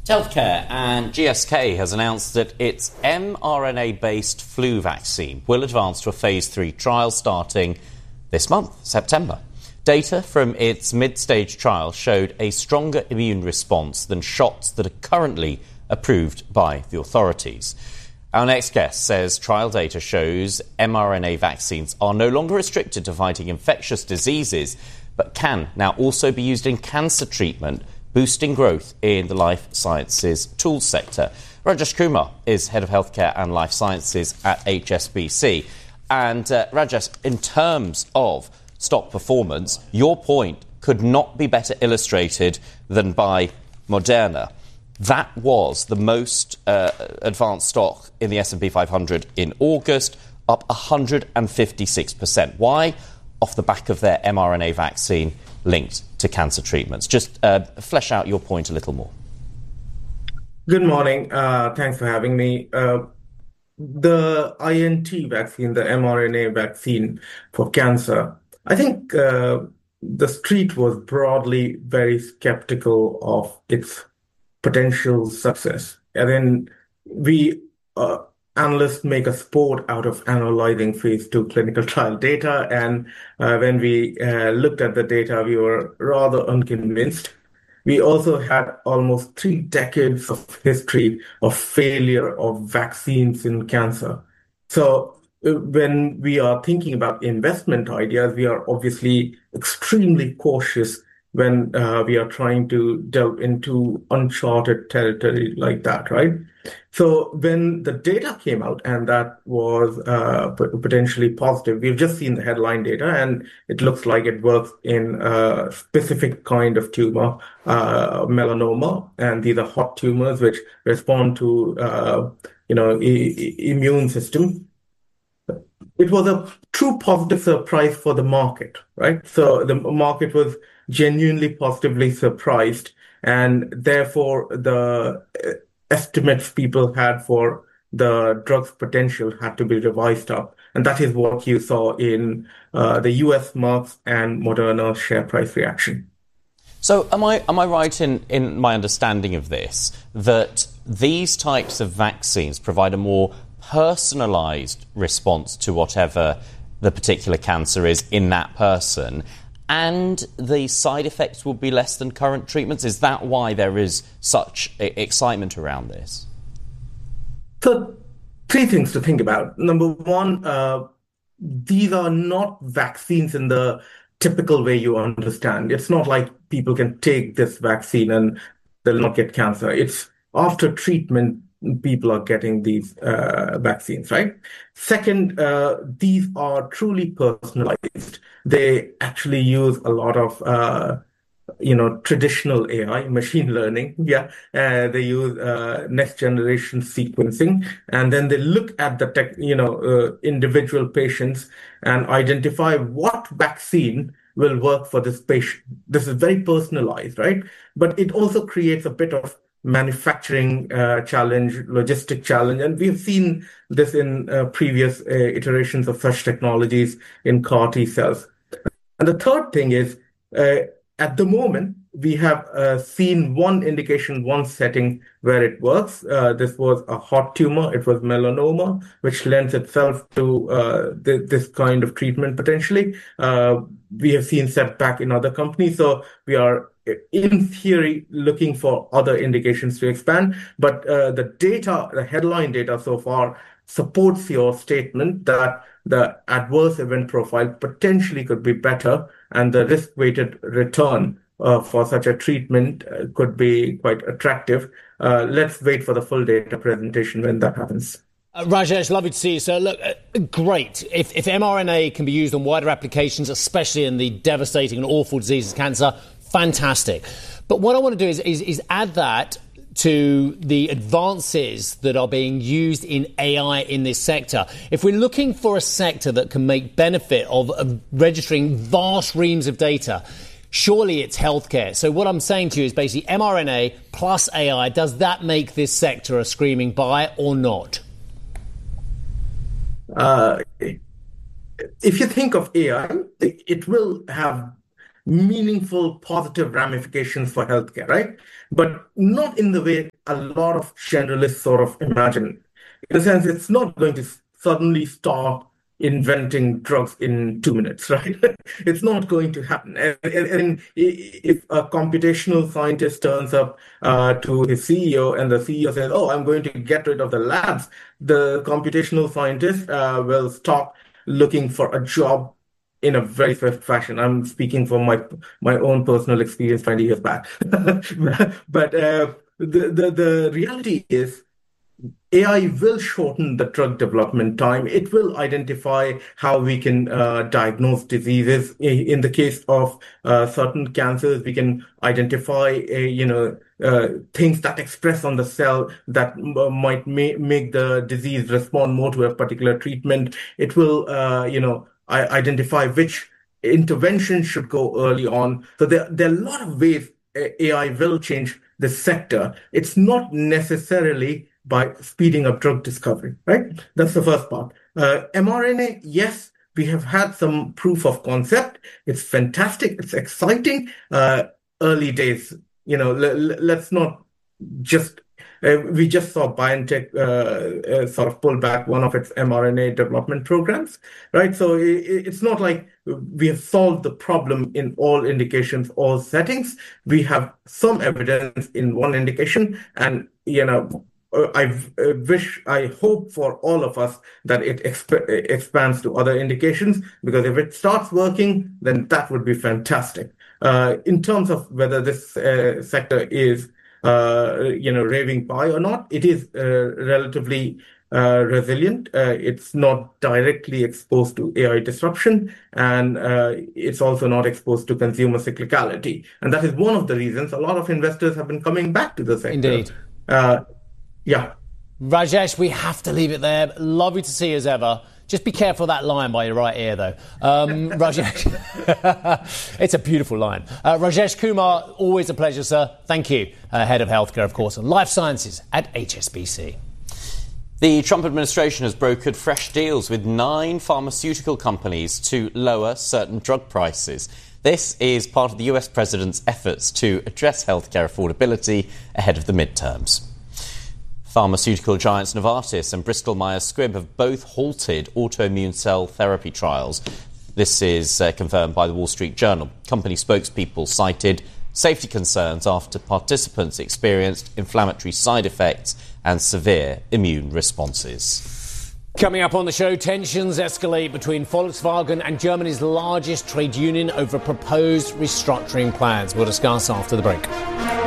Healthcare and GSK has announced that its mRNA-based flu vaccine will advance to a phase 3 trial starting this month, September. Data from its mid-stage trial showed a stronger immune response than shots that are currently approved by the authorities. Our next guest says trial data shows mRNA vaccines are no longer restricted to fighting infectious diseases, but can now also be used in cancer treatment, boosting growth in the life sciences tools sector. Rajesh Kumar is Head of Healthcare and Life Sciences at HSBC. And Rajesh, in terms of stock performance, your point could not be better illustrated than by Moderna. That was the most advanced stock in the S&P 500 in August, up 156%. Why? Off the back of their mRNA vaccine linked to cancer treatments. Just flesh out your point a little more. Good morning. Thanks for having me. The INT vaccine, the mRNA vaccine for cancer, I think the street was broadly very skeptical of its potential success. And then we analysts make a sport out of analyzing phase 2 clinical trial data. And when we looked at the data, we were rather unconvinced. We also had almost 3 decades of history of failure of vaccines in cancer. So when we are thinking about investment ideas, we are obviously extremely cautious when we are trying to delve into uncharted territory like that, right? So when the data came out, and that was potentially positive, we've just seen the headline data, and it looks like it works in a specific kind of tumor, melanoma, and these are hot tumors which respond to, immune system. It was a true positive surprise for the market, right? So the market was genuinely positively surprised, and therefore the estimates people had for the drug's potential had to be revised up. And that is what you saw in the US Merck and Moderna share price reaction. So am I right in my understanding of this, that these types of vaccines provide a more personalised response to whatever the particular cancer is in that person, and the side effects will be less than current treatments? Is that why there is such excitement around this? So 3 things to think about. Number one, these are not vaccines in the typical way you understand. It's not like people can take this vaccine and they'll not get cancer. It's after treatment, people are getting these vaccines, right? Second, these are truly personalized. They actually use a lot of, traditional AI, machine learning. Yeah, they use next generation sequencing, and then they look at the individual patients and identify what vaccine will work for this patient. This is very personalized, right? But it also creates a bit of manufacturing challenge, logistic challenge. And we've seen this in previous iterations of such technologies in CAR T cells. And the third thing is, at the moment, we have seen one indication, one setting where it works. This was a hot tumor. It was melanoma, which lends itself to this kind of treatment potentially. We have seen setback in other companies. So we are, in theory, looking for other indications to expand. But the headline data so far supports your statement that the adverse event profile potentially could be better, and the risk-weighted return for such a treatment could be quite attractive. Let's wait for the full data presentation when that happens. Rajesh, lovely to see you. So, look, great. If mRNA can be used on wider applications, especially in the devastating and awful disease of cancer, fantastic. But what I want to do is add that to the advances that are being used in AI in this sector. If we're looking for a sector that can make benefit of registering vast reams of data, surely it's healthcare. So what I'm saying to you is basically mRNA plus AI, does that make this sector a screaming buy or not? If you think of AI, it will have meaningful positive ramifications for healthcare, right? But not in the way a lot of generalists sort of imagine. In a sense, it's not going to suddenly start inventing drugs in 2 minutes, right? It's not going to happen. And if a computational scientist turns up to his CEO and the CEO says, "Oh, I'm going to get rid of the labs," the computational scientist will stop looking for a job in a very swift fashion. I'm speaking from my own personal experience 20 years back. But the reality is, AI will shorten the drug development time. It will identify how we can diagnose diseases. In the case of certain cancers, we can identify, things that express on the cell that might make the disease respond more to a particular treatment. It will, identify which intervention should go early on. So there are a lot of ways AI will change the sector. It's not necessarily by speeding up drug discovery, right? That's the first part. mRNA, yes, we have had some proof of concept. It's fantastic. It's exciting. Early days, let's not just, we just saw BioNTech sort of pull back one of its mRNA development programs, right? So it's not like we have solved the problem in all indications, all settings. We have some evidence in one indication, and, I hope for all of us that it expands to other indications, because if it starts working, then that would be fantastic. In terms of whether this sector is, raving pie or not, it is relatively resilient. It's not directly exposed to AI disruption, and it's also not exposed to consumer cyclicality. And that is one of the reasons a lot of investors have been coming back to the sector. Indeed. Yeah. Rajesh, we have to leave it there. Lovely to see you as ever. Just be careful of that line by your right ear, though. Rajesh, it's a beautiful line. Rajesh Kumar, always a pleasure, sir. Thank you. Head of Healthcare, of course, and Life Sciences at HSBC. The Trump administration has brokered fresh deals with 9 pharmaceutical companies to lower certain drug prices. This is part of the US president's efforts to address healthcare affordability ahead of the midterms. Pharmaceutical giants Novartis and Bristol Myers Squibb have both halted autoimmune cell therapy trials. This is confirmed by the Wall Street Journal. Company spokespeople cited safety concerns after participants experienced inflammatory side effects and severe immune responses. Coming up on the show, tensions escalate between Volkswagen and Germany's largest trade union over proposed restructuring plans. We'll discuss after the break.